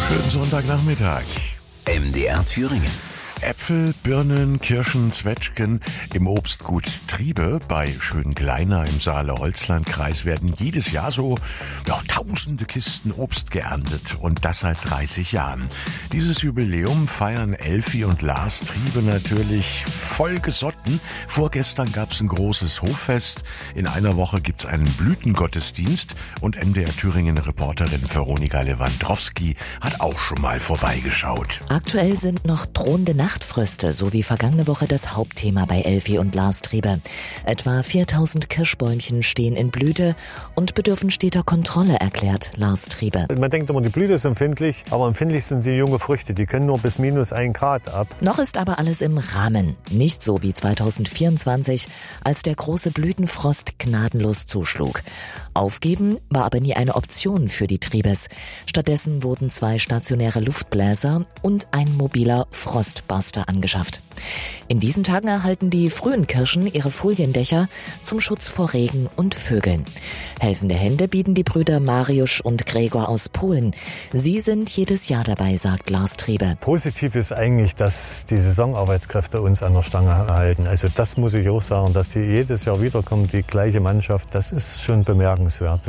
Schönen Sonntagnachmittag. MDR Thüringen. Äpfel, Birnen, Kirschen, Zwetschgen im Obstgut Triebe bei Schönkleiner im Saale-Holzland-Kreis werden jedes Jahr so tausende Kisten Obst geerntet und das seit 30 Jahren. Dieses Jubiläum feiern Elfi und Lars Triebe natürlich voll gesotten. Vorgestern gab's ein großes Hoffest. In einer Woche gibt's einen Blütengottesdienst und MDR Thüringen-Reporterin Veronika Lewandowski hat auch schon mal vorbeigeschaut. Aktuell sind noch drohende Nachtfröste, so wie vergangene Woche das Hauptthema bei Elfi und Lars Triebe. Etwa 4000 Kirschbäumchen stehen in Blüte und bedürfen steter Kontrolle, erklärt Lars Triebe. Man denkt immer, die Blüte ist empfindlich, aber empfindlich sind die junge Früchte. Die können nur bis -1 Grad ab. Noch ist aber alles im Rahmen. Nicht so wie 2024, als der große Blütenfrost gnadenlos zuschlug. Aufgeben war aber nie eine Option für die Triebes. Stattdessen wurden 2 stationäre Luftbläser und ein mobiler Frostbuster angeschafft. In diesen Tagen erhalten die frühen Kirschen ihre Foliendächer zum Schutz vor Regen und Vögeln. Helfende Hände bieten die Brüder Mariusz und Gregor aus Polen. Sie sind jedes Jahr dabei, sagt Lars Triebe. Positiv ist eigentlich, dass die Saisonarbeitskräfte uns an der Stange halten. Also das muss ich auch sagen, dass die jedes Jahr wiederkommen, die gleiche Mannschaft, das ist schon bemerkenswert.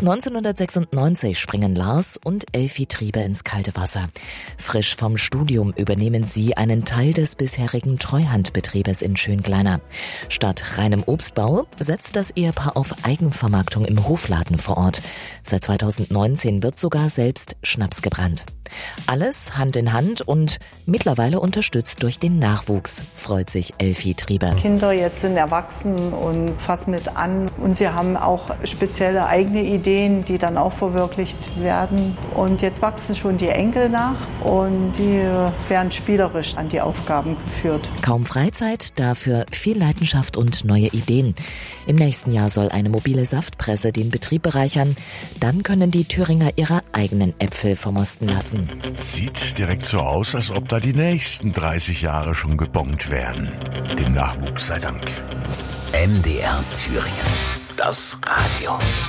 1996 springen Lars und Elfi Triebe ins kalte Wasser. Frisch vom Studium übernehmen sie einen Teil des bisherigen Treuhandbetriebes in Schönkleiner. Statt reinem Obstbau setzt das Ehepaar auf Eigenvermarktung im Hofladen vor Ort. Seit 2019 wird sogar selbst Schnaps gebrannt. Alles Hand in Hand und mittlerweile unterstützt durch den Nachwuchs, freut sich Elfi Triebe. Kinder jetzt sind erwachsen und fassen mit an. Und sie haben auch spezielle eigene Ideen, die dann auch verwirklicht werden. Und jetzt wachsen schon die Enkel nach und die werden spielerisch an die Aufgaben geführt. Kaum Freizeit, dafür viel Leidenschaft und neue Ideen. Im nächsten Jahr soll eine mobile Saftpresse den Betrieb bereichern. Dann können die Thüringer ihre eigenen Äpfel vermosten lassen. Sieht direkt so aus, als ob da die nächsten 30 Jahre schon gebongt werden. Dem Nachwuchs sei Dank. MDR Thüringen. Das Radio.